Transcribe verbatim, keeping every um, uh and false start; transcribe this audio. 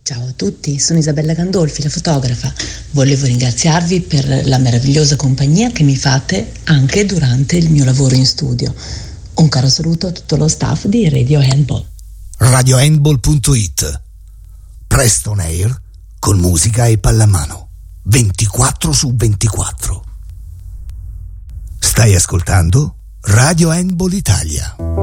Ciao a tutti, sono Isabella Gandolfi, la fotografa. Volevo ringraziarvi per la meravigliosa compagnia che mi fate anche durante il mio lavoro in studio. Un caro saluto a tutto lo staff di Radio Handball. radio handball punto it. Presto on air con musica e pallamano. ventiquattro su ventiquattro. Stai ascoltando Radio Handball Italia.